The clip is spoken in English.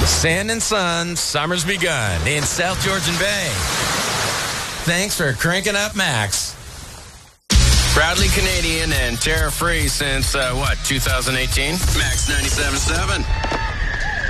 Sand and sun, summer's begun in South Georgian Bay. Thanks for cranking up Max. Proudly Canadian and tariff-free since, 2018? Max 97.7.